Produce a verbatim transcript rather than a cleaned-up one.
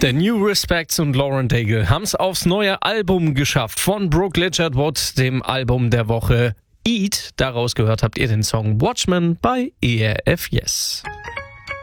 The New Respects und Lauren Daigle haben es aufs neue Album geschafft von Brooke Lichard-Wood, dem Album der Woche Eat. Daraus gehört habt ihr den Song Watchmen bei E R F Yes.